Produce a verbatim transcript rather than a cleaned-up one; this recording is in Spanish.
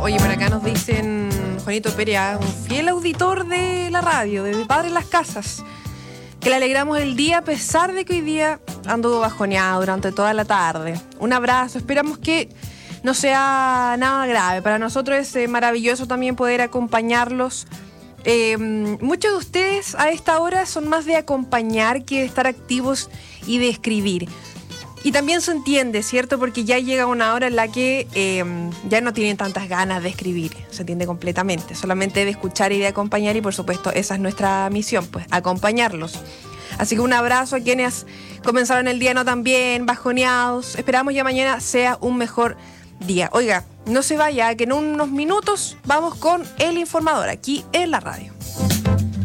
Oye, por acá nos dicen Juanito Perea, un fiel auditor de la radio, de Padre en las Casas, que le alegramos el día a pesar de que hoy día anduvo bajoneado durante toda la tarde. Un abrazo, esperamos que no sea nada grave. Para nosotros es eh, maravilloso también poder acompañarlos. Eh, muchos de ustedes a esta hora son más de acompañar que de estar activos y de escribir. Y también se entiende, ¿cierto? Porque ya llega una hora en la que eh, ya no tienen tantas ganas de escribir. Se entiende completamente. Solamente de escuchar y de acompañar. Y por supuesto, esa es nuestra misión, pues, acompañarlos. Así que un abrazo a quienes comenzaron el día no tan bien, bajoneados. Esperamos ya mañana sea un mejor día. Oiga, no se vaya, que en unos minutos vamos con El Informador, aquí en la radio.